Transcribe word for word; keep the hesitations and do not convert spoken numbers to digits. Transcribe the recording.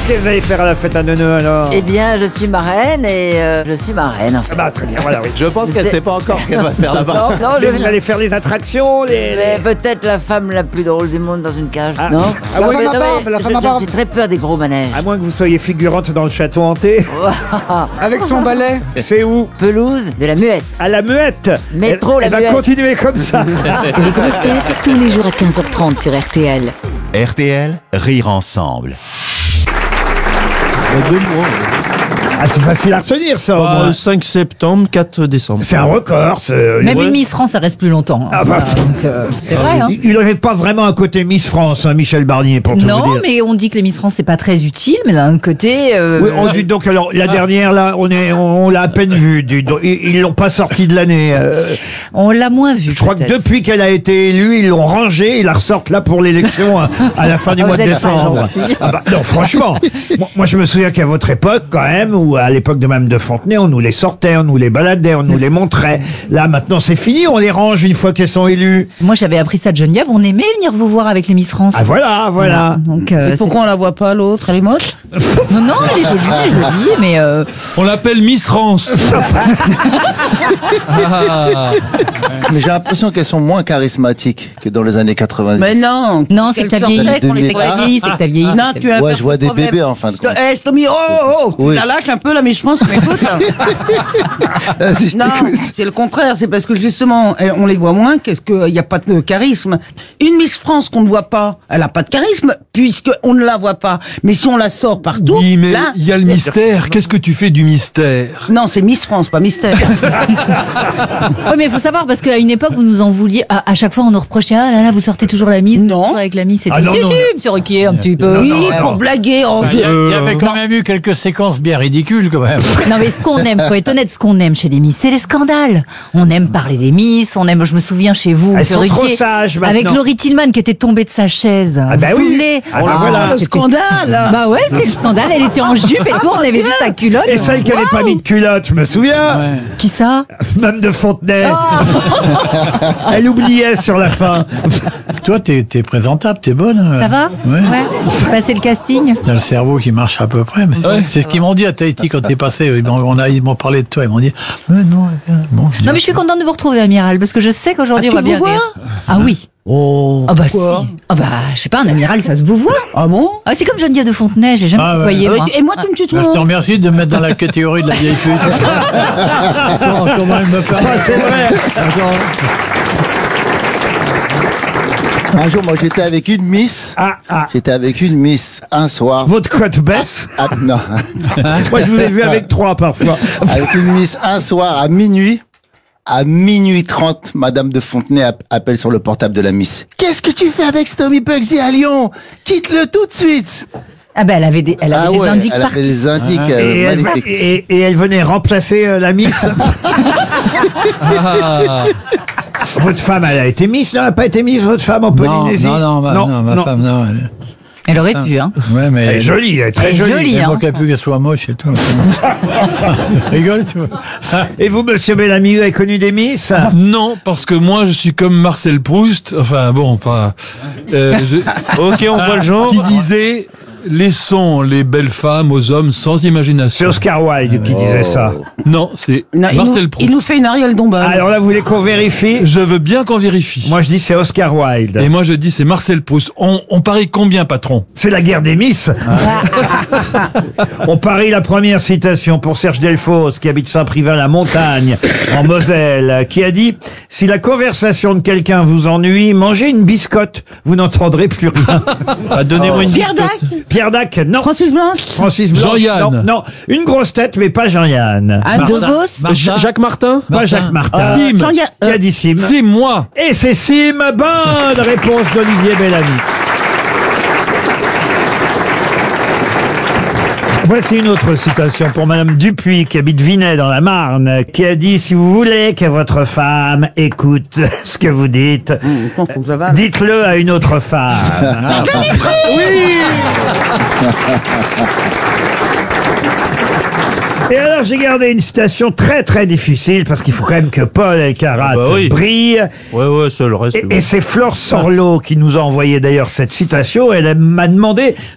Qu'est-ce que vous allez faire à la fête à Neuneu alors? Eh bien, je suis marraine et euh, je suis marraine. En fait. Ah bah très bien, voilà, oui. Je pense qu'elle ne sait pas encore ce qu'elle va faire là-bas. Non, non, Mais je vous allez faire les attractions, les... Mais peut-être la femme la plus drôle du monde dans une cage, Ah. non? Ah Non, ouais, mais la non, femme à mais barbe, la je- femme à barbe. J'ai très peur des gros manèges. À moins que vous soyez figurante dans le château hanté. Avec son balai. C'est où? Pelouse de la Muette. À la Muette. Métro, elle, la elle va Muette. continuer comme ça. Les grosses têtes, tous les jours à quinze heures trente sur R T L. R T L, rire ensemble. Il y a deux mois. Ah, c'est facile à retenir ça. au Ah, moins. cinq septembre, quatre décembre. C'est un record. c'est- Même Ouais. une Miss France, ça reste plus longtemps. hein. Ah bah. Donc, euh, c'est vrai, hein. Il n'avait pas vraiment un côté Miss France, hein, Michel Barnier, pour tout vous Non, dire. mais on dit que les Miss France, c'est pas très utile, mais d'un autre côté... euh, Oui, on dit donc alors la dernière là, on est, on, on l'a à peine vue. du- donc, Ils ils l'ont pas sortie de l'année. euh, on l'a moins vu. je crois que peut-être. depuis qu'elle a été élue, ils l'ont rangée, ils la ressortent là pour l'élection à, à la fin du Ah, mois vous de êtes pas décembre. gentil. Ah bah, non, franchement, moi, moi, je me souviens qu'à votre époque quand même, ou à l'époque de Mme de Fontenay, on nous les sortait, on nous les baladait, on nous les montrait. Là maintenant c'est fini, on les range une fois qu'elles sont élues. Moi, j'avais appris ça de Geneviève. On aimait venir vous voir avec les Miss France. Ah voilà, voilà. Donc, euh, c'est- Pourquoi on la voit pas l'autre? Elle est moche? non, non, elle est jolie, elle est jolie, mais euh, On l'appelle Miss France. Ah. Mais j'ai l'impression qu'elles sont moins charismatiques que dans les années quatre-vingt-dix. Mais non. non, c'est que t'as Quelle vieilli. sorte C'est de- que t'as vieilli, c'est que t'as vieilli. Non, tu as un Ouais, je vois des problème. bébés en fin de compte. Eh, Stomy, oh, oh, oh, Oui. tu la lâches un peu, la Miss France, tu m'écoutes? Vas-y, je Non, t'écoute. c'est le contraire, c'est parce que justement, eh, on les voit moins, qu'est-ce qu'il n'y a pas de charisme. Une Miss France qu'on ne voit pas, elle n'a pas de charisme, puisqu'on ne la voit pas. Mais si on la sort partout, Oui, mais là... il y a le mystère. Qu'est-ce que tu fais du mystère? Non, c'est Miss France, pas Mystère. Oui, mais il faut savoir, parce qu'à une époque, vous nous en vouliez. À, à chaque fois, on nous reprochait, ah là là, vous sortez toujours la Miss. Non. toujours avec la Miss et Ah tout. non, si, non, si, non. monsieur Ruquier, un petit peu. Oui, quand même. pour blaguer. Oh, Il y, a- il y Euh, avait quand même eu quelques séquences bien ridicules quand même. Non, mais ce qu'on aime, faut être honnête, ce qu'on aime chez les Miss, c'est les scandales. On aime parler des Miss, on aime, je me souviens chez vous, Elles monsieur sont trop Ruquier, sages maintenant. avec Laurie Tillman qui était tombée de sa chaise. Ah bah Vous vous oui. souvenez Ah bah voilà. le c'était- scandale. Bah ouais, c'était le scandale, elle était en jupe et tout, on avait vu sa culotte. Et celle qui n'avait pas mis de culotte, je me souviens. Ouais. Qui ça? Mme de Fontenay. Ah. Elle oubliait sur la fin. Toi, t'es es présentable, t'es bonne. hein. Ça va? Ouais. J'ai passé le casting. T'as le cerveau qui marche à peu près. mais c'est- C'est ce qu'ils m'ont dit à Tahiti quand t'es passé. Ils m'ont on a- ils m'ont parlé de toi. Ils m'ont dit, mais non, viens. Bon, je dis, Non mais je suis contente de vous retrouver, Amiral, parce que je sais qu'aujourd'hui Ah, on va tu bien vous rire. Ah oui. Oh. Ah bah si. Quoi Ah bah je sais pas, un amiral ça se vous voit. Ah bon? Ah c'est comme Geneviève de Fontenay, j'ai jamais Ah ouais. côtoyé moi. Et moi, tu me bah, je te tutoies? remercie de me mettre dans la catégorie de la vieille pute. Attends, comment il me permet Ça, c'est vrai. Un jour, moi, j'étais avec une Miss. Ah, ah. J'étais avec une Miss un soir. Votre cote baisse. Ah, non. Moi, je vous ai vu avec trois parfois. Avec une Miss un soir à minuit. À minuit trente, Madame de Fontenay app- appelle sur le portable de la Miss. Qu'est-ce que tu fais avec Stomy Bugsy à Lyon? Quitte-le tout de suite. Ah bah elle avait des, elle avait Ah des ouais, indices elle partout. avait des indices euh, Et elle, magnifiques. et, et elle venait remplacer euh, la Miss. Ah. Votre femme, elle a été Miss, non? Elle n'a pas été Miss, votre femme, en Non, Polynésie? non, non, ma, non, ma femme, non. Elle, Elle aurait pu hein. ouais, mais Elle est jolie, elle est très Elle est jolie. jolie, Elle hein. manquait plus qu'elle soit moche et tout. Rigole, tu vois. Et vous, monsieur Bellamy, vous avez connu des Miss? Non, parce que moi, je suis comme Marcel Proust. Enfin, bon, pas. euh, je- Ok, on voit le genre. Qui disait laissons les belles femmes aux hommes sans C'est imagination. Oscar Wilde qui disait ça. Non, c'est Non, il, nous, Marcel Proust. il nous fait une Ariel Dombal. Alors là, vous voulez qu'on vérifie? Je veux bien qu'on vérifie. Moi, je dis c'est Oscar Wilde. Et moi, je dis c'est Marcel Proust. On, on parie combien, patron? C'est la guerre des Miss. On parie la première citation pour Serge Delfos, qui habite Saint-Privat-la-Montagne, en Moselle, qui a dit « Si la conversation de quelqu'un vous ennuie, mangez une biscotte, vous n'entendrez plus rien. Ah, Donnez-moi une Pierre biscotte. Dac » Pierre Dac, non. Francis Blanche. Francis Blanche, Jean-Yann. non. Non, une grosse tête, mais pas Jean-Yann. Ah, De Martin. Vos. Ja- Jacques Martin. Pas Jacques Martin. Sim. Jean-Yann- Qui a dit Sim? C'est moi. Et c'est Sim. Bonne réponse d'Olivier Bellamy. Voici une autre citation pour Madame Dupuis, qui habite Vinay dans la Marne, qui a dit « Si vous voulez que votre femme écoute ce que vous dites, Faut que ça va. dites-le à une autre femme. » Oui. Et alors, j'ai gardé une citation très très difficile, parce qu'il faut quand même que Paul Elkarat Ah bah oui. brille. Ouais, ouais, ça, le reste. Et, et c'est Flore Sorlot qui nous a envoyé d'ailleurs cette citation. Elle m'a demandé